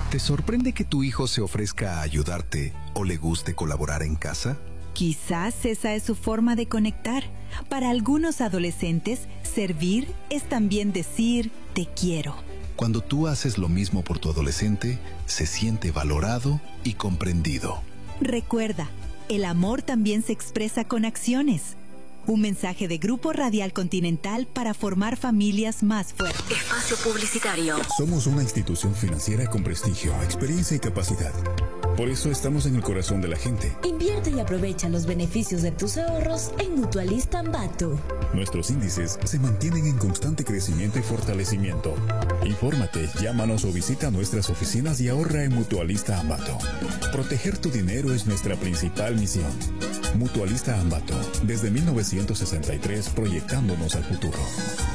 ¿Te sorprende que tu hijo se ofrezca a ayudarte o le guste colaborar en casa? Quizás esa es su forma de conectar. Para algunos adolescentes, servir es también decir te quiero. Cuando tú haces lo mismo por tu adolescente, se siente valorado y comprendido. Recuerda, el amor también se expresa con acciones. Un mensaje de Grupo Radial Continental para formar familias más fuertes. Espacio publicitario. Somos una institución financiera con prestigio, experiencia y capacidad. Por eso estamos en el corazón de la gente. Invierte y aprovecha los beneficios de tus ahorros en Mutualista Ambato. Nuestros índices se mantienen en constante crecimiento y fortalecimiento. Infórmate, llámanos o visita nuestras oficinas y ahorra en Mutualista Ambato. Proteger tu dinero es nuestra principal misión. Mutualista Ambato, desde 1963 proyectándonos al futuro.